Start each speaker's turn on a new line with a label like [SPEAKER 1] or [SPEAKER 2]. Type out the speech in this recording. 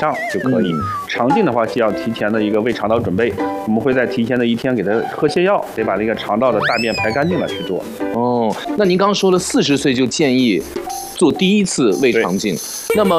[SPEAKER 1] 上就可以。肠镜的话，需要提前的一个为肠道准备，我们会在提前的一天给他喝泻药，得把那个肠道的大便排干净了去做。
[SPEAKER 2] 哦，那您刚刚说了40岁就建议做第一次胃肠镜，那么